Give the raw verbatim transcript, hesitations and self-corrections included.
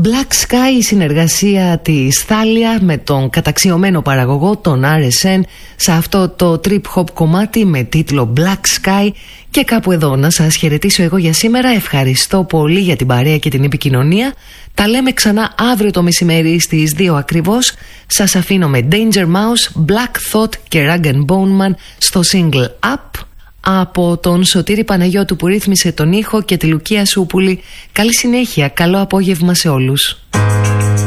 Black Sky, η συνεργασία της Θάλια με τον καταξιωμένο παραγωγό, τον αρ ες εν, σε αυτό το trip hop κομμάτι με τίτλο Black Sky. Και κάπου εδώ να σας χαιρετήσω εγώ για σήμερα. Ευχαριστώ πολύ για την παρέα και την επικοινωνία. Τα λέμε ξανά αύριο το μεσημέρι στις δύο ακριβώς. Σας αφήνω με Danger Mouse, Black Thought και Rag and Bone Man στο single Up από τον Σωτήρη Παναγιώτου που ρύθμισε τον ήχο και τη Λουκία Σούπουλη. Καλή συνέχεια, καλό απόγευμα σε όλους.